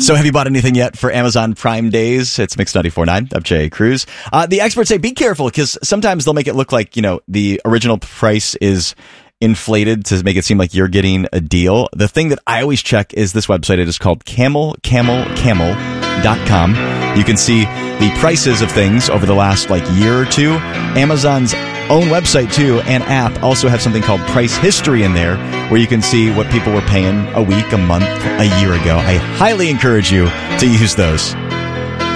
So have you bought anything yet for Amazon Prime Days? It's Mix 94.9. I'm Jay Cruz. The experts say be careful because sometimes they'll make it look like, the original price is inflated to make it seem like you're getting a deal. The thing that I always check is this website. It is called camelcamel.com. You can see the prices of things over the last year or two. Amazon's own website too and app also have something called price history in there where you can see what people were paying a week, a month, a year ago. I highly encourage you to use those.